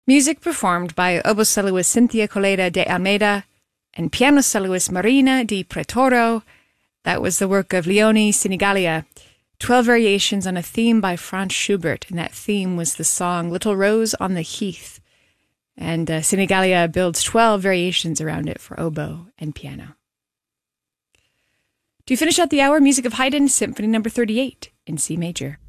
Music performed by oboe soloist Cynthia Coleda de Almeida and piano soloist Marina di Pretoro. That was the work of Leone Sinigalia, 12 variations on a theme by Franz Schubert, and that theme was the song Little Rose on the Heath. And Sinigalia builds 12 variations around it for oboe and piano. To finish out the hour, music of Haydn, Symphony No. 38 in C major.